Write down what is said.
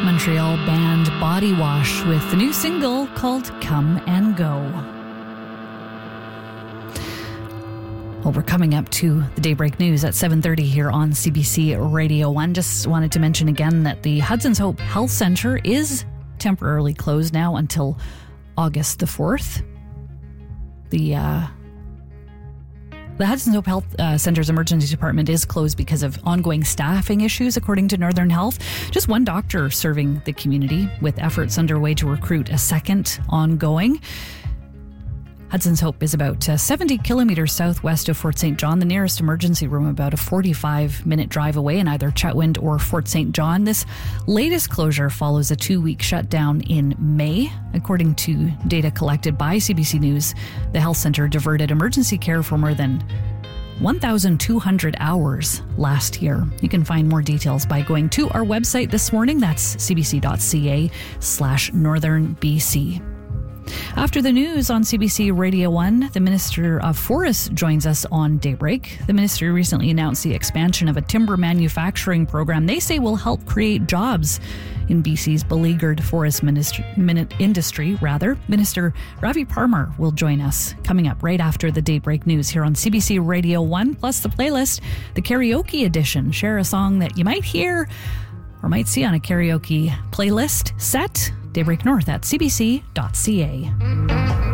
Montreal band Body Wash with the new single called Come and Go. Well, we're coming up to the Daybreak News at 7:30 here on CBC Radio 1. Just wanted to mention again that the Hudson's Hope Health Centre is temporarily closed now until August the 4th. The Hudson's Hope Health Centre's emergency department is closed because of ongoing staffing issues, according to Northern Health. Just one doctor serving the community, with efforts underway to recruit a second ongoing. Hudson's Hope is about 70 kilometers southwest of Fort St. John, the nearest emergency room about a 45-minute drive away in either Chetwynd or Fort St. John. This latest closure follows a 2-week shutdown in May. According to data collected by CBC News, the health centre diverted emergency care for more than 1,200 hours last year. You can find more details by going to our website this morning. That's cbc.ca/northernbc. After the news on CBC Radio 1, the Minister of Forests joins us on Daybreak. The ministry recently announced the expansion of a timber manufacturing program they say will help create jobs in BC's beleaguered forest industry. Minister Ravi Parmar will join us coming up right after the Daybreak News here on CBC Radio 1, plus the playlist, the karaoke edition. Share a song that you might hear or might see on a karaoke playlist set. Daybreak North at cbc.ca.